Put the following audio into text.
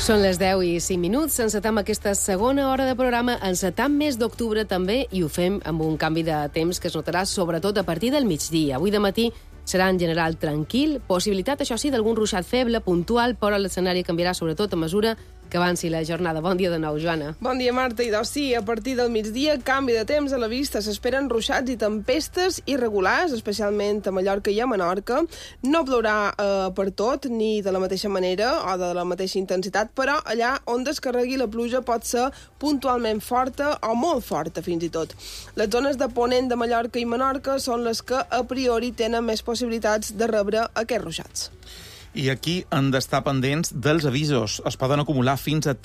Són les 10 i 5 minuts, encetem aquesta segona hora de programa, encetam mes d'octubre també, i ho fem amb un canvi de temps que es notarà sobretot a partir del migdia. Avui de matí serà en general tranquil, possibilitat, això sí, d'algun ruixat feble, puntual, però l'escenari canviarà sobretot a mesura que avanci la jornada. Bon dia de nou, Joana. Bon dia, Marta. I doncs sí, a partir del migdia, canvi de temps a la vista. S'esperen ruixats i tempestes irregulars, especialment a Mallorca i a Menorca. No plourà per tot, ni de la mateixa manera o de la mateixa intensitat, però allà on descarregui la pluja pot ser puntualment forta o molt forta, fins i tot. Les zones de ponent de Mallorca i Menorca són les que a priori tenen més possibilitats de rebre aquests ruixats. I aquí han d'estar pendents dels avisos. Es poden acumular fins a